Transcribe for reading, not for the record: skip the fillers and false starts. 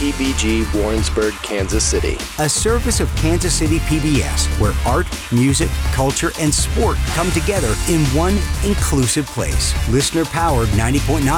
KPBG Warrensburg, Kansas City. A service of Kansas City PBS, where art, music, culture, and sport come together in one inclusive place. Listener-powered 90.9